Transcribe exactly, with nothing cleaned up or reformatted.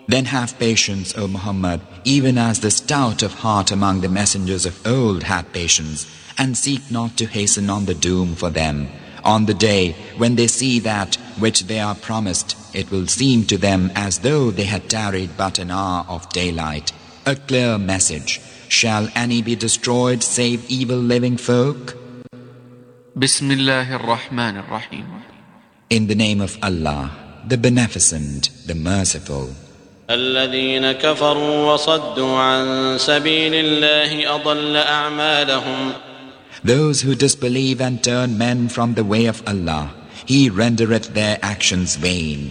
Then have patience, O Muhammad, even as the stout of heart among the messengers of old had patience, and seek not to hasten on the doom for them. On the day when they see that which they are promised, it will seem to them as though they had tarried but an hour of daylight. A clear message. Shall any be destroyed save evil living folk? Bismillahir Rahmanir Rahim. In the name of Allah, the Beneficent, the Merciful. الذين كفروا وصدوا عن سبيل الله أضل أعمالهم. Those who disbelieve and turn men from the way of Allah, He rendereth their actions vain.